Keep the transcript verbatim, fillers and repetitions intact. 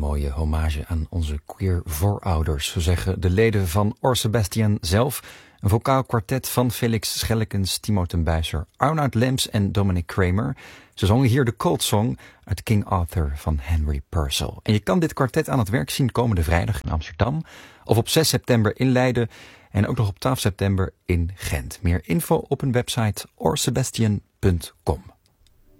mooie hommage aan onze queer voorouders, zo zeggen de leden van Or Sebastian zelf. Een vocaal kwartet van Felix Schellekens, Timo ten Buijzer, Arnoud Lems en Dominic Kramer. Ze zongen hier de Cold Song uit King Arthur van Henry Purcell. En je kan dit kwartet aan het werk zien komende vrijdag in Amsterdam, of op zes september in Leiden en ook nog op twaalf september in Gent. Meer info op hun website or sebastian punt com.